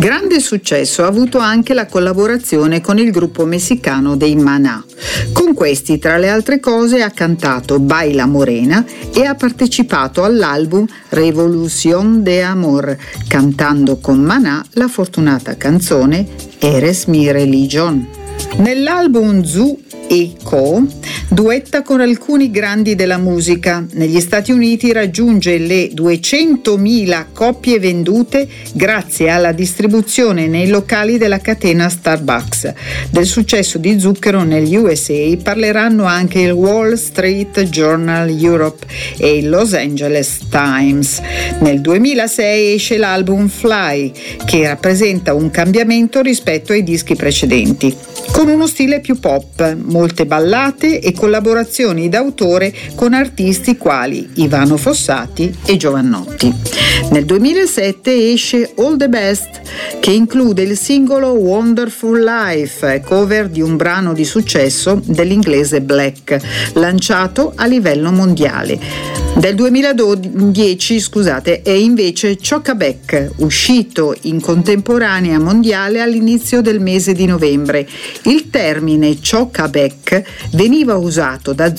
Grande successo ha avuto anche la collaborazione con il gruppo messicano dei Maná. Con questi, tra le altre cose, ha cantato Baila Morena e ha partecipato all'album Revolución de Amor, cantando con Maná la fortunata canzone Eres mi religión. Nell'album Zoo e Co. duetta con alcuni grandi della musica. Negli Stati Uniti raggiunge le 200.000 copie vendute grazie alla distribuzione nei locali della catena Starbucks. Del successo di Zucchero negli USA parleranno anche il Wall Street Journal Europe e il Los Angeles Times. Nel 2006 esce l'album Fly, che rappresenta un cambiamento rispetto ai dischi precedenti, con uno stile più pop, molte ballate e collaborazioni d'autore con artisti quali Ivano Fossati e Giovannotti. Nel 2007 esce All the Best, che include il singolo Wonderful Life, cover di un brano di successo dell'inglese Black, lanciato a livello mondiale. Del 2010, è invece Chocabec, uscito in contemporanea mondiale all'inizio del mese di novembre. Il termine Chocabec veniva usato da